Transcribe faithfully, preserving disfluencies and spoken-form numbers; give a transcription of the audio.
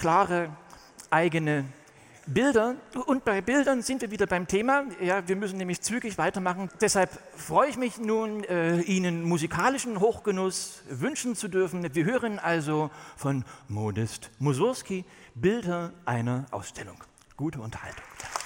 klare eigene Bilder. Und bei Bildern sind wir wieder beim Thema. Ja, wir müssen nämlich zügig weitermachen. Deshalb freue ich mich nun, äh, Ihnen musikalischen Hochgenuss wünschen zu dürfen. Wir hören also von Modest Mussorgsky Bilder einer Ausstellung. Gute Unterhaltung.